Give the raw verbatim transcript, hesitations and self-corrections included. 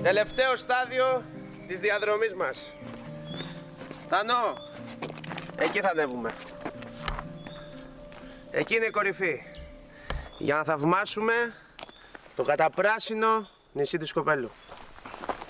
Τελευταίο στάδιο της διαδρομής μας. Τανό, εκεί θα ανέβουμε. Εκεί είναι η κορυφή. Για να θαυμάσουμε το καταπράσινο νησί της Σκοπέλου.